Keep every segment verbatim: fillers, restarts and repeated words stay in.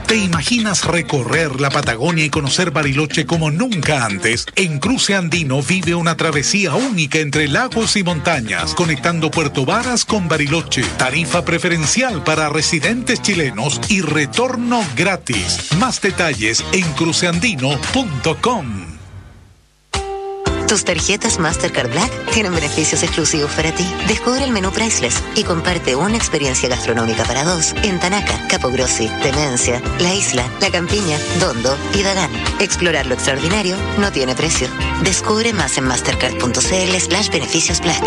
¿Te imaginas recorrer la Patagonia y conocer Bariloche como nunca antes? En Cruce Andino vive una travesía única entre lagos y montañas, conectando Puerto Varas con Bariloche. Tarifa preferencial para residentes chilenos y retorno gratis. Más detalles en cruce andino punto com. Tus tarjetas Mastercard Black tienen beneficios exclusivos para ti. Descubre el menú Priceless y comparte una experiencia gastronómica para dos en Tanaca, Capogrossi, Demencia, La Isla, La Campiña, Dondo y Dagán. Explorar lo extraordinario no tiene precio. Descubre más en mastercard.cl slash beneficios black.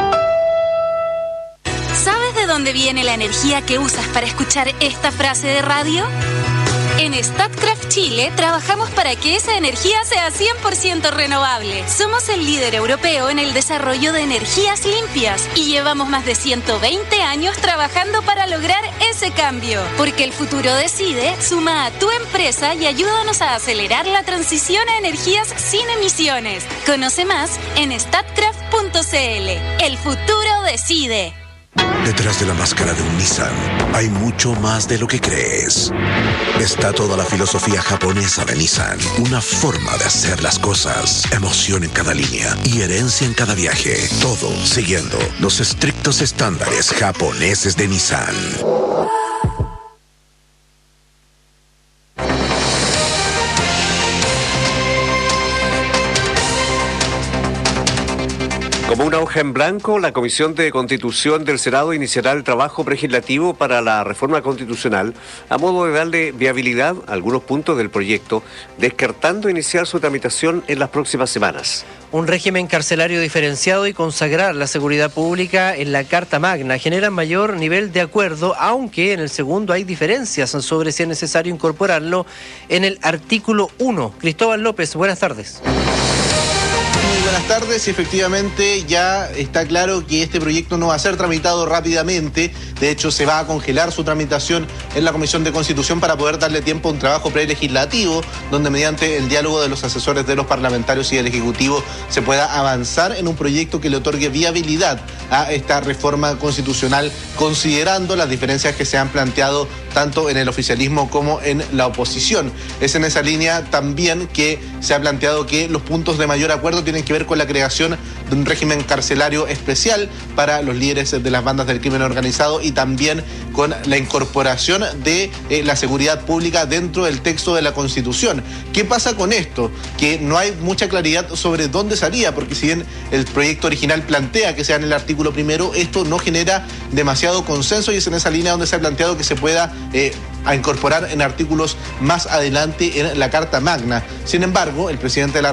¿Sabes de dónde viene la energía que usas para escuchar esta frase de radio? En Statkraft Chile trabajamos para que esa energía sea cien por ciento renovable. Somos el líder europeo en el desarrollo de energías limpias y llevamos más de ciento veinte años trabajando para lograr ese cambio. Porque el futuro decide, suma a tu empresa y ayúdanos a acelerar la transición a energías sin emisiones. Conoce más en statkraft punto cl. El futuro decide. Detrás de la máscara de un Nissan hay mucho más de lo que crees. Está toda la filosofía japonesa de Nissan, una forma de hacer las cosas, emoción en cada línea y herencia en cada viaje. Todo siguiendo los estrictos estándares japoneses de Nissan. Como una hoja en blanco, la Comisión de Constitución del Senado iniciará el trabajo legislativo para la reforma constitucional a modo de darle viabilidad a algunos puntos del proyecto, descartando iniciar su tramitación en las próximas semanas. Un régimen carcelario diferenciado y consagrar la seguridad pública en la Carta Magna generan mayor nivel de acuerdo, aunque en el segundo hay diferencias sobre si es necesario incorporarlo en el artículo uno. Cristóbal López, buenas tardes. Buenas tardes, efectivamente ya está claro que este proyecto no va a ser tramitado rápidamente, de hecho se va a congelar su tramitación en la Comisión de Constitución para poder darle tiempo a un trabajo prelegislativo, donde mediante el diálogo de los asesores de los parlamentarios y del Ejecutivo se pueda avanzar en un proyecto que le otorgue viabilidad a esta reforma constitucional, considerando las diferencias que se han planteado tanto en el oficialismo como en la oposición. Es en esa línea también que se ha planteado que los puntos de mayor acuerdo tienen que ver con la creación de un régimen carcelario especial para los líderes de las bandas del crimen organizado y también con la incorporación de eh, la seguridad pública dentro del texto de la Constitución. ¿Qué pasa con esto? Que no hay mucha claridad sobre dónde salía, porque si bien el proyecto original plantea que sea en el artículo primero, esto no genera demasiado consenso y es en esa línea donde se ha planteado que se pueda eh, a incorporar en artículos más adelante en la Carta Magna. Sin embargo, el presidente de la